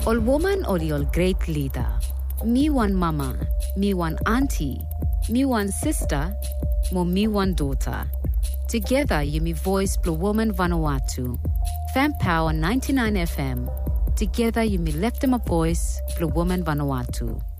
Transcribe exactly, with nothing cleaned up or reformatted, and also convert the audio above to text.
Ol woman ol ol great leader. Me one mama, me one auntie, me one sister, mo me one daughter. Together you me voice Blue Woman Vanuatu. Fem Power ninety-nine F M. Together you me left them a voice Blue Woman Vanuatu.